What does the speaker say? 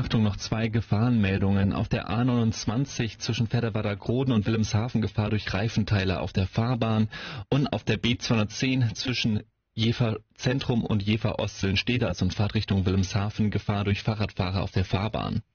Achtung, noch zwei Gefahrenmeldungen. Auf der A29 zwischen Pferdeweiler-Groden und Wilhelmshaven Gefahr durch Reifenteile auf der Fahrbahn und auf der B210 zwischen Jever Zentrum und Jever Ost-Sillenstede, also in Fahrtrichtung Wilhelmshaven, Gefahr durch Fahrradfahrer auf der Fahrbahn.